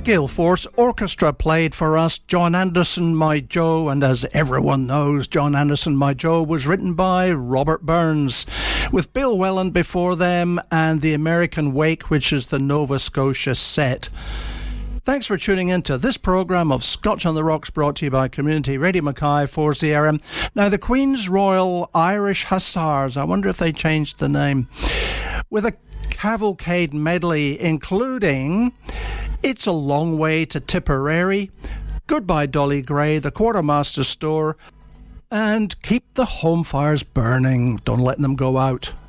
Gale Force Orchestra played for us John Anderson, My Joe, and as everyone knows, John Anderson, My Joe was written by Robert Burns, with Bill Welland before them and the American Wake, which is the Nova Scotia set. Thanks for tuning in to this programme of Scotch on the Rocks, brought to you by Community Radio Mackay 4CRM. Now, the Queen's Royal Irish Hussars, I wonder if they changed the name, with a cavalcade medley including It's a Long Way to Tipperary, Goodbye Dolly Gray, The Quartermaster Store, and Keep the Home Fires Burning, don't let them go out.